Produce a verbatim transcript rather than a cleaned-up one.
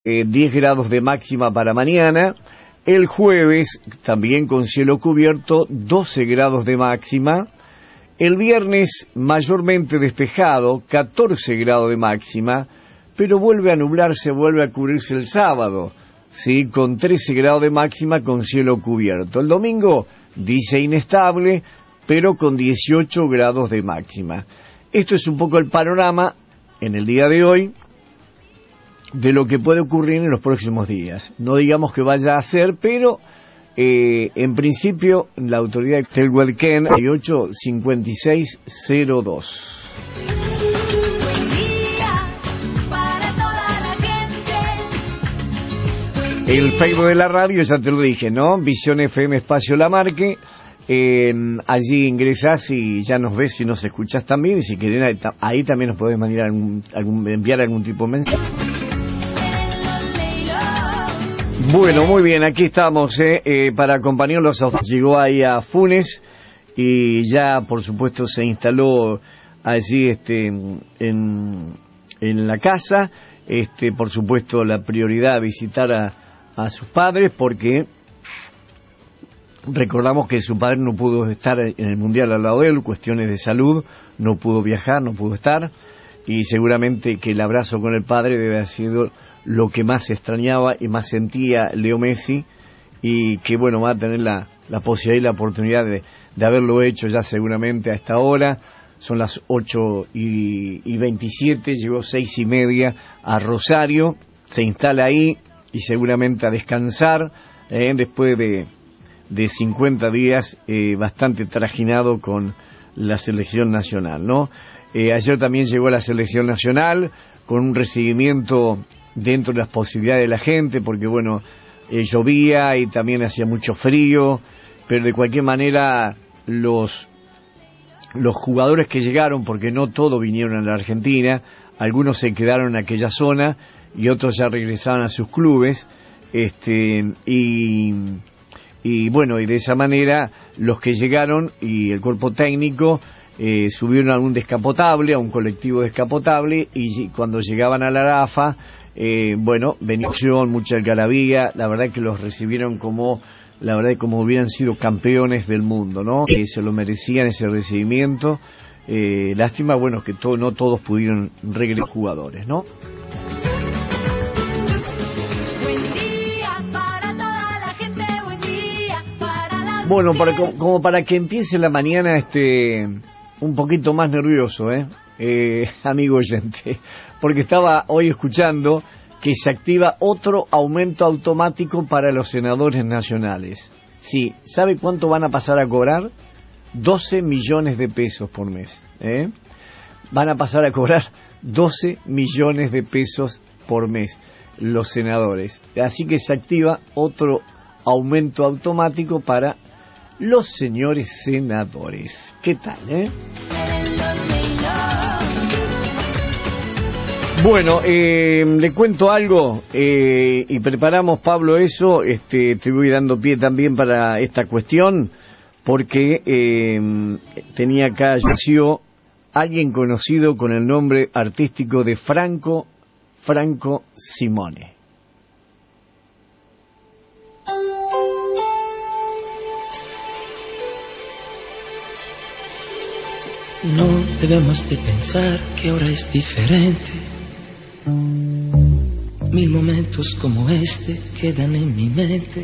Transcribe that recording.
Eh, diez grados de máxima para mañana. El jueves, también con cielo cubierto, doce grados de máxima. El viernes, mayormente despejado, catorce grados de máxima, pero vuelve a nublarse, vuelve a cubrirse el sábado, ¿sí? Con trece grados de máxima, con cielo cubierto. El domingo, dice inestable, pero con dieciocho grados de máxima. Esto es un poco el panorama, en el día de hoy, de lo que puede ocurrir en los próximos días. No digamos que vaya a ser, pero eh, en principio la autoridad del Huelquén ocho cincuenta y seis cero dos. El Facebook de la radio, ya te lo dije, ¿no? Visión F M Espacio La Marque. Eh, allí ingresás y ya nos ves y nos escuchás también. Y si querés, ahí, ahí también nos podés mandar algún, algún, enviar algún tipo de mensaje. Bueno, muy bien, aquí estamos eh, eh, para acompañarlos. Llegó ahí a Funes y ya, por supuesto, se instaló allí este, en, en la casa. Este, por supuesto, la prioridad visitar a, a sus padres, porque recordamos que su padre no pudo estar en el Mundial al lado de él, cuestiones de salud, no pudo viajar, no pudo estar, y seguramente que el abrazo con el padre debe haber sido lo que más extrañaba y más sentía Leo Messi, y que bueno, va a tener la, la posibilidad y la oportunidad de, de haberlo hecho ya seguramente a esta hora. Son las ocho y veintisiete, llegó seis y media a Rosario, se instala ahí y seguramente a descansar eh, después de, de cincuenta días eh, bastante trajinado con la selección nacional, ¿no? Eh, ayer también llegó a la selección nacional con un recibimiento dentro de las posibilidades de la gente, porque bueno, eh, llovía y también hacía mucho frío, pero de cualquier manera los los jugadores que llegaron, porque no todos vinieron a la Argentina, algunos se quedaron en aquella zona y otros ya regresaban a sus clubes, este y y bueno, y de esa manera los que llegaron y el cuerpo técnico eh, subieron a un descapotable, a un colectivo descapotable, y cuando llegaban a la AFA, Eh, bueno, bendición, mucha algarabía, la verdad que los recibieron como, la verdad como hubieran sido campeones del mundo, ¿no? Que se lo merecían ese recibimiento. Eh, lástima, bueno, que to, no todos pudieron regresar jugadores, ¿no? Bueno, para, como para que empiece la mañana, este, un poquito más nervioso, ¿eh? Eh, amigo oyente, porque estaba hoy escuchando que se activa otro aumento automático para los senadores nacionales. Sí, ¿sabe cuánto van a pasar a cobrar? doce millones de pesos por mes, ¿eh? Van a pasar a cobrar doce millones de pesos por mes los senadores. Así que se activa otro aumento automático para los señores senadores. ¿Qué tal, eh? Bueno, eh, le cuento algo eh, y preparamos, Pablo, eso. Este, te voy dando pie también para esta cuestión, porque eh, tenía acá nació alguien conocido con el nombre artístico de Franco Franco Simone. No debemos de pensar que ahora es diferente. Mil momentos como este quedan en mi mente.